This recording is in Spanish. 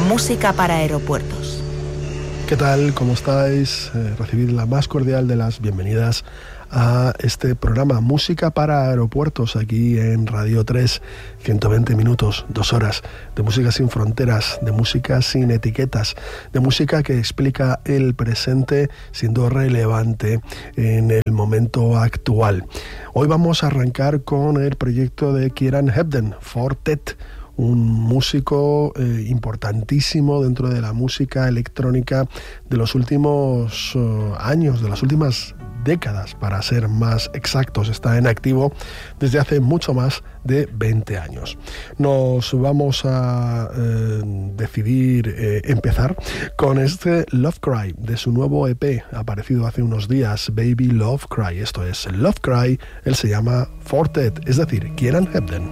Música para aeropuertos. ¿Qué tal? ¿Cómo estáis? Recibid la más cordial de las bienvenidas a este programa Música para Aeropuertos, aquí en Radio 3, 120 minutos, 2 horas de música sin fronteras, de música sin etiquetas, de música que explica el presente siendo relevante en el momento actual. Hoy vamos a arrancar con el proyecto de Kieran Hebden, Fortet, un músico importantísimo dentro de la música electrónica de los últimos años, de las últimas décadas, para ser más exactos. Está en activo desde hace mucho más de 20 años. Nos vamos a decidir empezar con este Love Cry de su nuevo EP, aparecido hace unos días, Baby Love Cry. Esto es Love Cry, él se llama Fortet, es decir, Kieran Hebden.